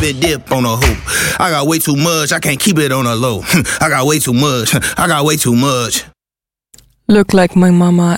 Bit dip on a hoop. I got way too much, I can't keep it on a low. I got way too much, I got way too much. Look Like My Mama,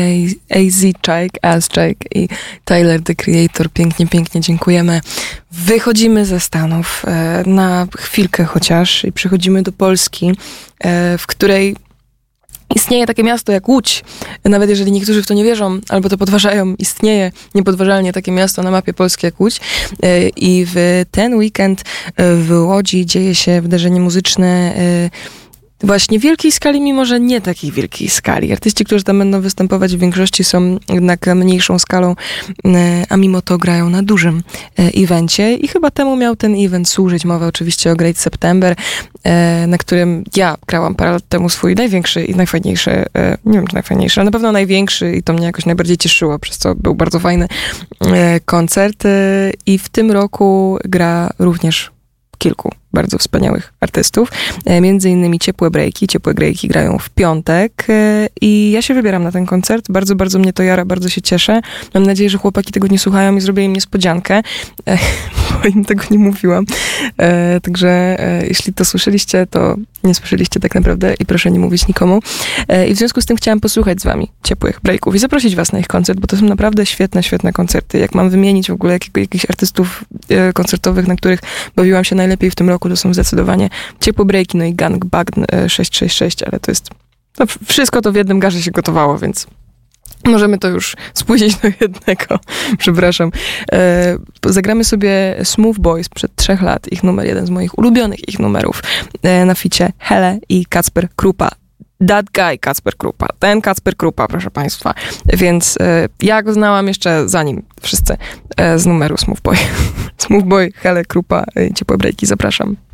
Aztec i Tyler, the Creator. Pięknie, pięknie dziękujemy. Wychodzimy ze Stanów na chwilkę chociaż i przychodzimy do Polski, w której istnieje takie miasto jak Łódź. Nawet jeżeli niektórzy w to nie wierzą, albo to podważają, istnieje niepodważalnie takie miasto na mapie Polski jak Łódź. I w ten weekend w Łodzi dzieje się wydarzenie muzyczne właśnie wielkiej skali, mimo że nie takiej wielkiej skali. Artyści, którzy tam będą występować, w większości są jednak mniejszą skalą, a mimo to grają na dużym evencie i chyba temu miał ten event służyć. Mowa oczywiście o Great September, na którym ja grałam parę lat temu swój największy i najfajniejszy, nie wiem czy najfajniejszy, ale na pewno największy i to mnie jakoś najbardziej cieszyło, przez co był bardzo fajny koncert i w tym roku gra również kilku bardzo wspaniałych artystów, między innymi Ciepłe Breaki. Ciepłe Breaki grają w piątek i ja się wybieram na ten koncert. Bardzo, bardzo mnie to jara, bardzo się cieszę. Mam nadzieję, że chłopaki tego nie słuchają i zrobię im niespodziankę, bo im tego nie mówiłam. Także jeśli to słyszeliście, to nie słyszeliście tak naprawdę i proszę nie mówić nikomu. I w związku z tym chciałam posłuchać z wami Ciepłych Breaków i zaprosić was na ich koncert, bo to są naprawdę świetne, świetne koncerty. Jak mam wymienić w ogóle jakichś artystów koncertowych, na których bawiłam się najlepiej w tym roku, to są zdecydowanie Ciepłe Breaki, no i Gang Bagn 666, ale to jest... No, wszystko to w jednym garze się gotowało, więc możemy to już spóźnić do jednego. Przepraszam. Zagramy sobie Smooth Boys sprzed 3 lat. Ich numer, jeden z moich ulubionych ich numerów. Na ficie Hele i Kacper Krupa. That guy Kacper Krupa. Ten Kacper Krupa, proszę państwa. Więc ja go znałam jeszcze zanim wszyscy z numeru Smooth Boy. Smooth Boy, Hele, Krupa, Ciepłe Breaki. Zapraszam.